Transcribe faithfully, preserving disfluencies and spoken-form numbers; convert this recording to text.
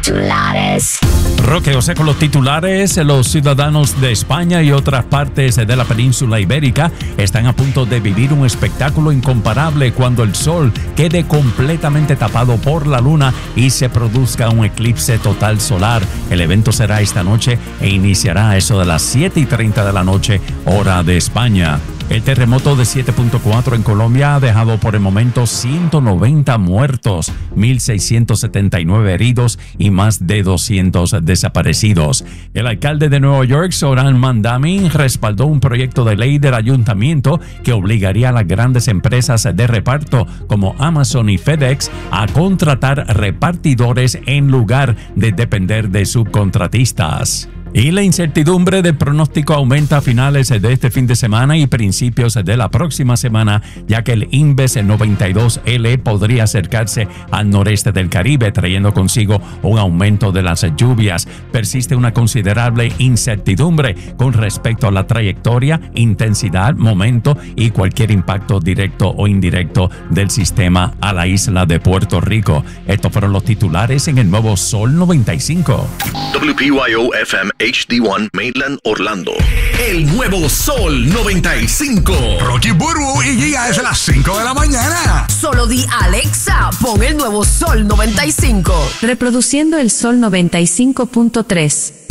titulares. Roque José con los titulares. Los ciudadanos de España y otras partes de la península ibérica están a punto de vivir un espectáculo incomparable cuando el sol quede completamente tapado por la luna y se produzca un eclipse total solar. El evento será esta noche e iniciará a eso de las siete y treinta de la noche, hora de España. El terremoto de siete punto cuatro en Colombia ha dejado por el momento ciento noventa muertos, mil seiscientos setenta y nueve heridos y más de doscientos desaparecidos. El alcalde de Nueva York, Zohran Mamdani, respaldó un proyecto de ley del ayuntamiento que obligaría a las grandes empresas de reparto como Amazon y FedEx a contratar repartidores en lugar de depender de subcontratistas. Y la incertidumbre del pronóstico aumenta a finales de este fin de semana y principios de la próxima semana, ya que el Inves noventa y dos L podría acercarse al noreste del Caribe, trayendo consigo un aumento de las lluvias. Persiste una considerable incertidumbre con respecto a la trayectoria, intensidad, momento y cualquier impacto directo o indirecto del sistema a la isla de Puerto Rico. Estos fueron los titulares en el nuevo Sol noventa y cinco. W P Y O F M H D uno Maitland, Orlando. El nuevo Sol noventa y cinco. Rocky Burbu y Giga desde las cinco de la mañana. Solo di Alexa, pon el nuevo Sol noventa y cinco. Reproduciendo el Sol noventa y cinco punto tres.